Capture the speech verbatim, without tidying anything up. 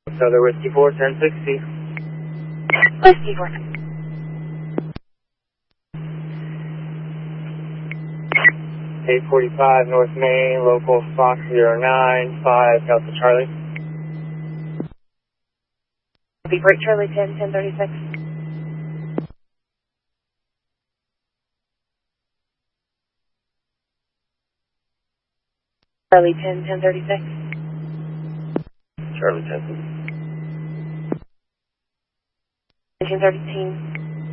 Southern Whiskey four, ten sixty. Whiskey four. eight forty-five North Main, local Fox zero nine five Delta Charlie. Be Break Charlie ten, ten thirty-six. Charlie ten, ten thirty-six. Charlie ten. ten thirteen.